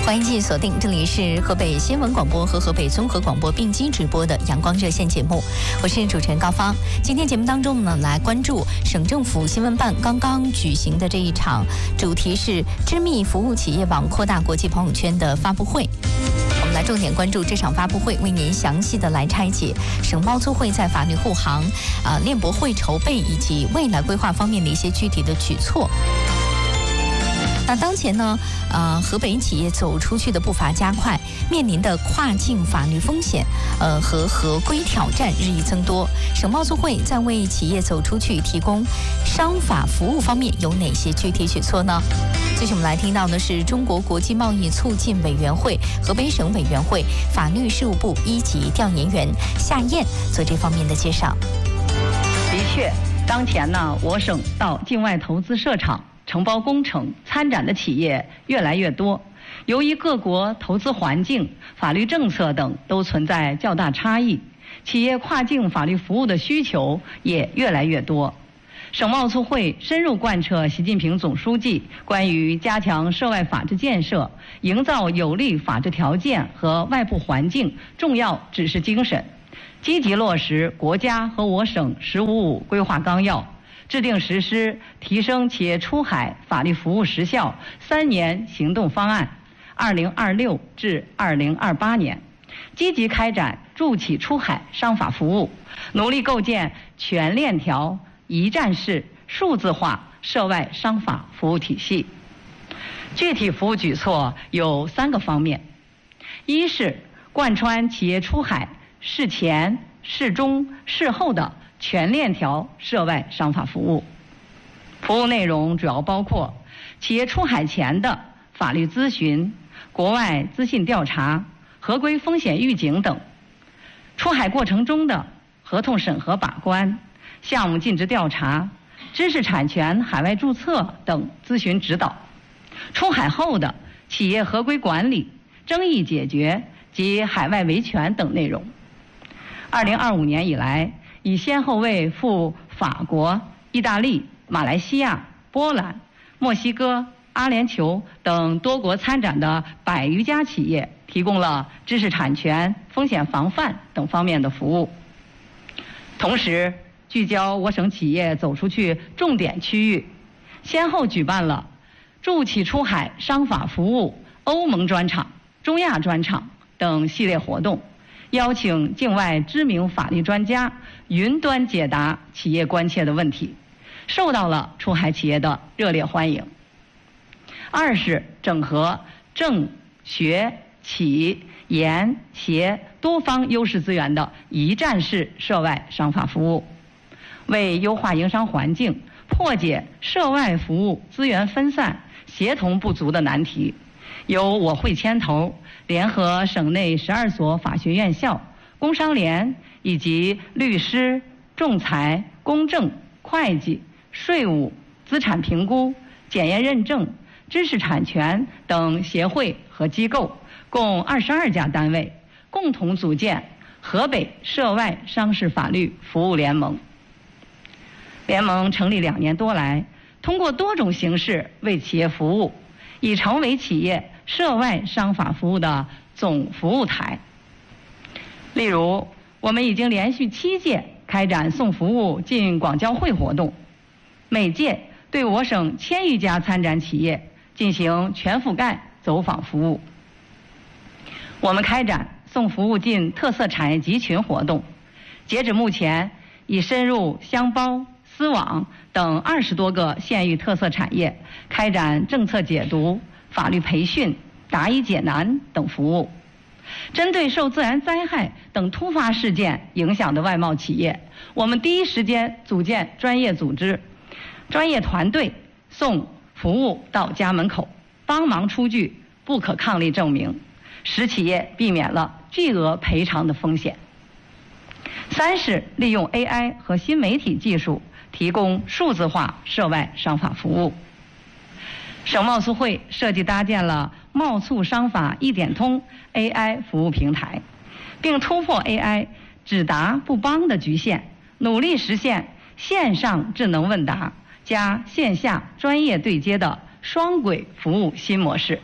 欢迎继续锁定，这里是河北新闻广播和河北综合广播并机直播的阳光热线节目，我是主持人高芳。今天节目当中呢，来关注省政府新闻办刚刚举行的这一场主题是知密服务企业网扩大国际朋友圈的发布会。我们来重点关注这场发布会，为您详细的来拆解省贸促会在法律护航、链博会筹备以及未来规划方面的一些具体的举措。那当前呢，河北企业走出去的步伐加快，面临的跨境法律风险，和合规挑战日益增多。省贸促会在为企业走出去提供商法服务方面有哪些具体举措呢？继续我们来听到的是中国国际贸易促进委员会河北省委员会法律事务部一级调研员夏燕做这方面的介绍。 的确，当前呢，我省到境外投资设厂、承包工程、参展的企业越来越多，由于各国投资环境、法律政策等都存在较大差异，企业跨境法律服务的需求也越来越多。省贸促会深入贯彻习近平总书记关于加强涉外法治建设、营造有利法治条件和外部环境重要指示精神，积极落实国家和我省“十五五”规划纲要，制定实施提升企业出海法律服务时效3年行动方案，2026至2028年，积极开展助企出海商法服务，努力构建全链条、一站式、数字化涉外商法服务体系。具体服务举措有3个方面：一是贯穿企业出海事前、事中、事后的全链条涉外商法服务。服务内容主要包括企业出海前的法律咨询、国外资信调查、合规风险预警等；出海过程中的合同审核把关、项目尽职调查、知识产权海外注册等咨询指导；出海后的企业合规管理、争议解决及海外维权等内容。2025年以来，已先后为赴法国、意大利、马来西亚、波兰、墨西哥、阿联酋等多国参展的100余家企业提供了知识产权、风险防范等方面的服务。同时，聚焦我省企业走出去重点区域，先后举办了助企出海商法服务欧盟专场、中亚专场等系列活动，邀请境外知名法律专家云端解答企业关切的问题，受到了出海企业的热烈欢迎。二是整合政、学、企、研、协多方优势资源的一站式涉外商法服务，为优化营商环境、破解涉外服务资源分散、协同不足的难题，由我会牵头，联合省内12所法学院校、工商联以及律师、仲裁、公证、会计、税务、资产评估、检验认证、知识产权等协会和机构，共22家单位，共同组建河北涉外商事法律服务联盟。联盟成立2年多来，通过多种形式为企业服务，已成为企业涉外商法服务的总服务台。例如，我们已经连续7届开展送服务进广交会活动，每届对我省1000余家参展企业进行全覆盖走访服务。我们开展送服务进特色产业集群活动，截止目前已深入箱包、丝网等20多个县域特色产业，开展政策解读、法律培训、答疑解难等服务。针对受自然灾害等突发事件影响的外贸企业，我们第一时间组建专业组织、专业团队，送服务到家门口，帮忙出具不可抗力证明，使企业避免了巨额赔偿的风险。三是利用 AI 和新媒体技术提供数字化涉外商法服务。省贸促会设计搭建了贸促商法一点通 AI 服务平台，并突破 AI 只答不帮的局限，努力实现线上智能问答加线下专业对接的双轨服务新模式，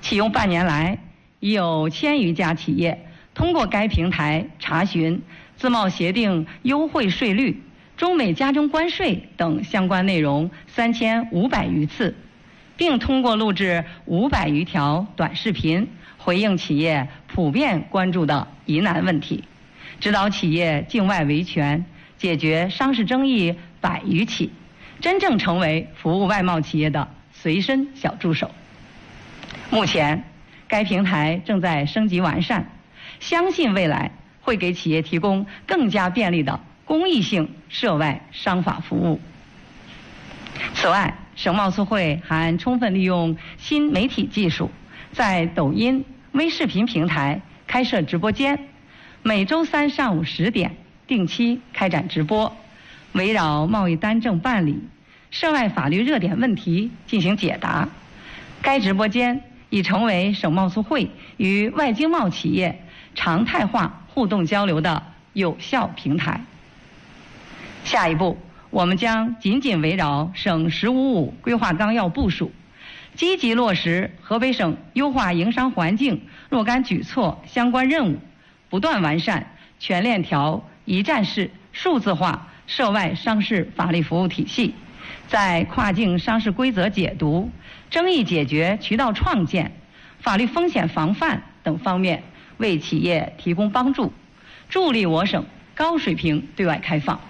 启用半年来，已有1000余家企业通过该平台查询自贸协定优惠税率、中美加征关税等相关内容3500余次，并通过录制500余条短视频回应企业普遍关注的疑难问题，指导企业境外维权，解决商事争议100余起，真正成为服务外贸企业的随身小助手。目前，该平台正在升级完善，相信未来会给企业提供更加便利的公益性涉外商法服务。此外，省贸促会还充分利用新媒体技术，在抖音、微视频平台开设直播间，每周3上午10点定期开展直播，围绕贸易单证办理、涉外法律热点问题进行解答。该直播间已成为省贸促会与外经贸企业常态化互动交流的有效平台。下一步，我们将紧紧围绕省“15+5”规划纲要部署，积极落实河北省优化营商环境若干举措相关任务，不断完善全链条一站式数字化涉外商事法律服务体系，在跨境商事规则解读、争议解决渠道创建、法律风险防范等方面为企业提供帮助，助力我省高水平对外开放。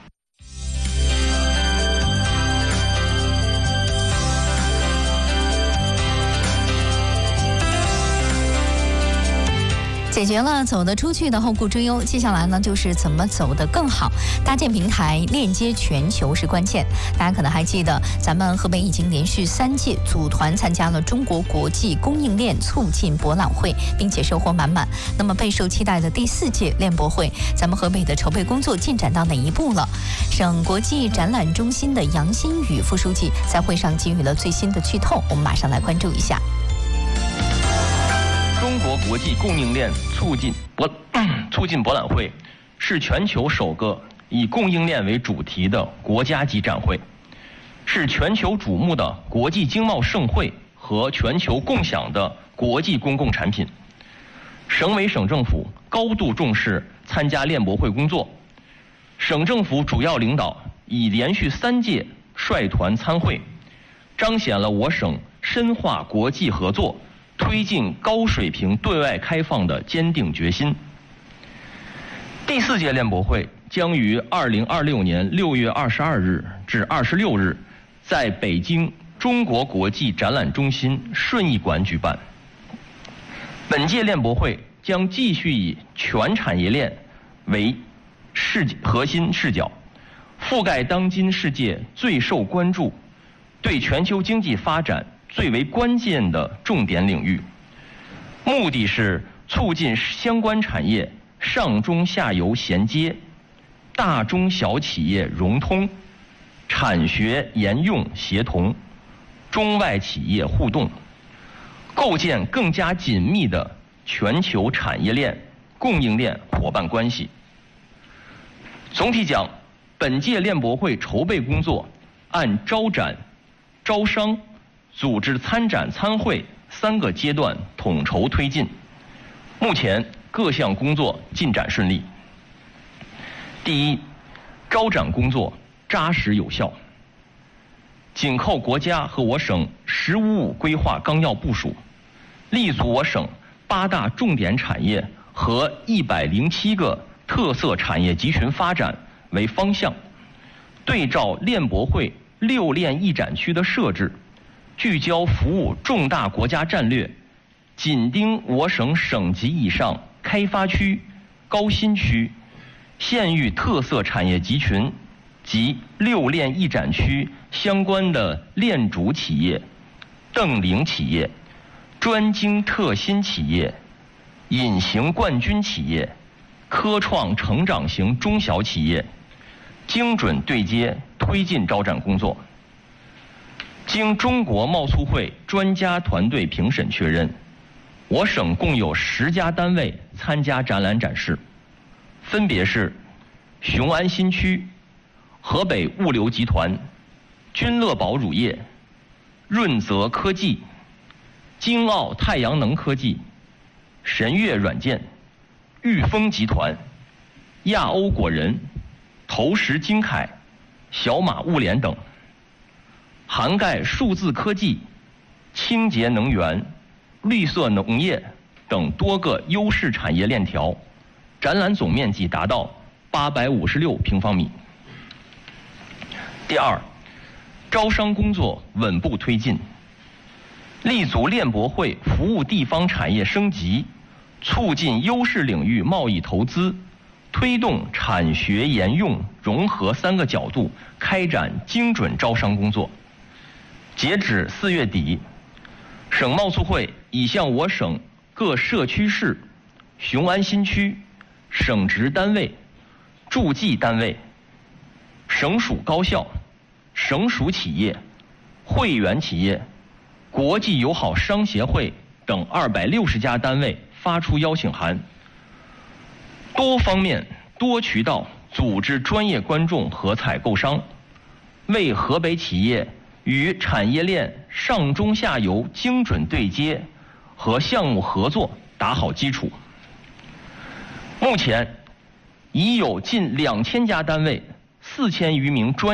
解决了走得出去的后顾之忧，接下来呢就是怎么走得更好。搭建平台，链接全球是关键。大家可能还记得，咱们河北已经连续3届组团参加了中国国际供应链促进博览会，并且收获满满。那么备受期待的第4届链博会，咱们河北的筹备工作进展到哪一步了？省国际展览中心的杨新宇副书记在会上给予了最新的剧透，我们马上来关注一下。 中国国际供应链促进博览会是全球首个以供应链为主题的国家级展会，是全球瞩目的国际经贸盛会和全球共享的国际公共产品。省委省政府高度重视参加链博会工作，省政府主要领导已连续3届率团参会，彰显了我省深化国际合作、推进高水平对外开放的坚定决心。第4届链博会将于2026年6月22日至26日在北京中国国际展览中心顺义馆举办。本届链博会将继续以全产业链为核心视角，覆盖当今世界最受关注、对全球经济发展最为关键的重点领域，目的是促进相关产业上中下游衔接，大中小企业融通，产学研用协同，中外企业互动，构建更加紧密的全球产业链、供应链伙伴关系。总体讲，本届链博会筹备工作按招展、招商、组织参展参会3个阶段统筹推进，目前各项工作进展顺利。第一，招展工作扎实有效，紧扣国家和我省“15+5”规划纲要部署，立足我省8大重点产业和107个特色产业集群发展为方向，对照链博会6链一展区的设置，聚焦服务重大国家战略，紧盯我省省级以上开发区、高新区、县域特色产业集群及6链一展区相关的链主企业、瞪领企业、专精特新企业、隐形冠军企业、科创成长型中小企业，精准对接推进招展工作。经中国贸促会专家团队评审确认，我省共有10家单位参加展览展示，分别是雄安新区、河北物流集团、君乐宝乳业、润泽科技、 京奥太阳能科技、神悦软件、裕丰集团、亚欧果仁、投石金凯、小马物联等，涵盖数字科技、清洁能源、绿色农业等多个优势产业链条，展览总面积达到856平方米。第二，招商工作稳步推进，立足链博会服务地方产业升级，促进优势领域贸易投资，推动产学研用融合3个角度开展精准招商工作。截止4月底，省贸促会已向我省各社区市、雄安新区、省直单位、驻暨单位、省属高校、省属企业、会员企业、国际友好商协会等260家单位发出邀请函，多方面、多渠道组织专业观众和采购商，为河北企业与产业链上中下游精准对接和项目合作打好基础。目前已有近2000家单位、4000余名专